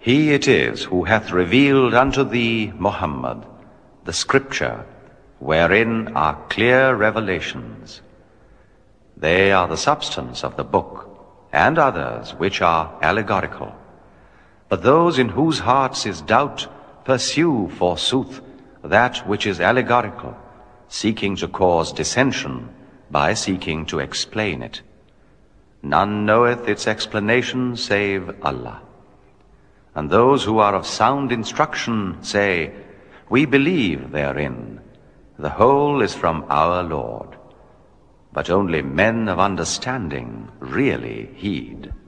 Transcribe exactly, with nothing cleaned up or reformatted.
He it is who hath revealed unto thee, Muhammad, the scripture, wherein are clear revelations. They are the substance of the book, and others which are allegorical. But those in whose hearts is doubt pursue, forsooth, that which is allegorical, seeking to cause dissension by seeking to explain it. None knoweth its explanation save Allah. And those who are of sound instruction say, We believe therein. The whole is from our Lord. But only men of understanding really heed.